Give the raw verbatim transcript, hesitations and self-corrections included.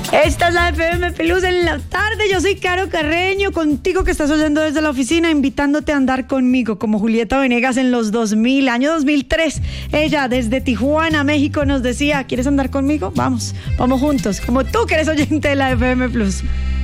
Esta es la F M Plus en la tarde. Yo soy Caro Carreño, contigo que estás oyendo desde la oficina, invitándote a andar conmigo, como Julieta Venegas en los dos mil, año dos mil tres. Ella desde Tijuana, México, nos decía: ¿quieres andar conmigo? Vamos, vamos juntos, como tú que eres oyente de la F M Plus.